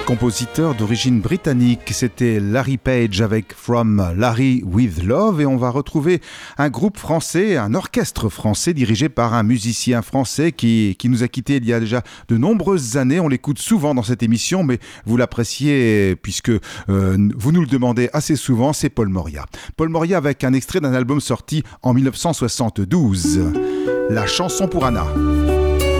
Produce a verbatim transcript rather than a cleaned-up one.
Compositeur d'origine britannique, c'était Larry Page avec From Larry with Love, et on va retrouver un groupe français, un orchestre français dirigé par un musicien français qui, qui nous a quittés il y a déjà de nombreuses années. On l'écoute souvent dans cette émission, mais vous l'appréciez puisque euh, vous nous le demandez assez souvent, c'est Paul Moria. Paul Moria avec un extrait d'un album sorti en mille neuf cent soixante-douze, La chanson pour Anna.